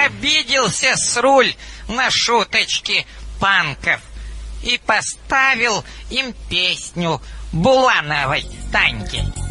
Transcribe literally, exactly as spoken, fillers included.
обиделся с руль на шуточки панков и поставил им песню Булановой Таньки.